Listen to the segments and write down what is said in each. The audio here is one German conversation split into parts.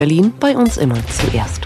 Berlin, bei uns immer zuerst.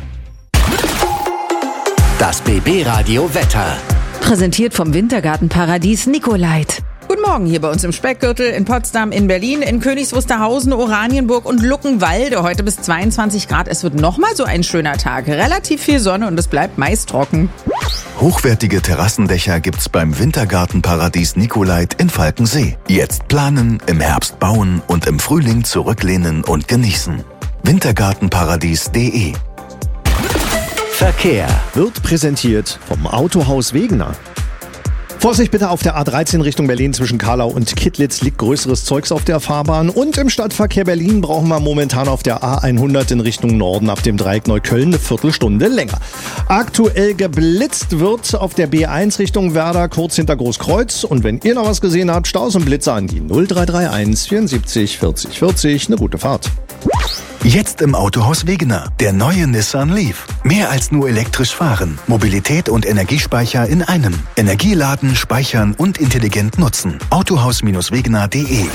Das BB-Radio Wetter. Präsentiert vom Wintergartenparadies Nicolait. Guten Morgen hier bei uns im Speckgürtel, in Potsdam, in Berlin, in Königs Wusterhausen, Oranienburg und Luckenwalde. Heute bis 22 Grad. Es wird nochmal so ein schöner Tag. Relativ viel Sonne und es bleibt meist trocken. Hochwertige Terrassendächer gibt's beim Wintergartenparadies Nicolait in Falkensee. Jetzt planen, im Herbst bauen und im Frühling zurücklehnen und genießen. Wintergartenparadies.de. Verkehr Wird präsentiert vom Autohaus Wegener. Vorsicht bitte auf der A13 Richtung Berlin zwischen Karlau und Kittlitz liegt größeres Zeugs auf der Fahrbahn. Und im Stadtverkehr Berlin brauchen wir momentan auf der A100 in Richtung Norden ab dem Dreieck Neukölln eine Viertelstunde länger. Aktuell geblitzt wird auf der B1 Richtung Werder kurz hinter Großkreuz. Und wenn ihr noch was gesehen habt, Staus und Blitze an die 0331 74 40 40. Eine gute Fahrt. Jetzt im Autohaus Wegener, der neue Nissan Leaf. Mehr als nur elektrisch fahren. Mobilität und Energiespeicher in einem. Energieladen, speichern und intelligent nutzen. Autohaus-wegener.de.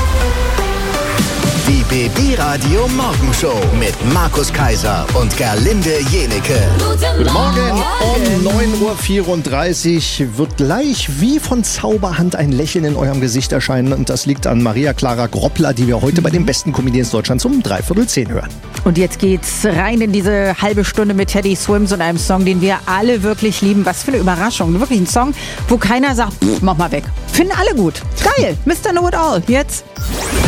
Die BB-Radio Morgenshow mit Markus Kaiser und Gerlinde Jenecke. Guten Morgen. Um 9.34 Uhr wird gleich wie von Zauberhand ein Lächeln in eurem Gesicht erscheinen. Und das liegt an Maria Clara Groppler, die wir heute bei den besten Comedians Deutschlands um 9:45 hören. Und jetzt geht's rein in diese halbe Stunde mit Teddy Swims und einem Song, den wir alle wirklich lieben. Was für eine Überraschung. Wirklich ein Song, wo keiner sagt, mach mal weg. Finden alle gut. Geil. Mr. Know It All. Jetzt.